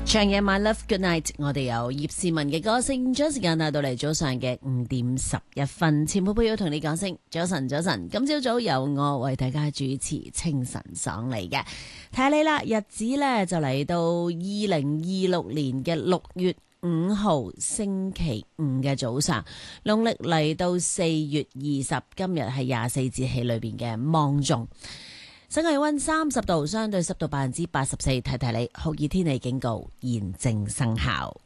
長夜晚 Love Good Night， 我哋有葉倩文嘅歌聲，將時間帶到嚟早上嘅5:11。前輩輩要同你講聲早晨，早晨。今朝早由我為大家主持清晨爽嚟嘅，睇下你啦，日子呢就嚟到2026年嘅6月5號星期五嘅早上，農曆嚟到4月20，今日係24節氣裏邊嘅芒種。室外氣溫30度，相對濕度84%。提提你，酷熱天氣警告現正生效。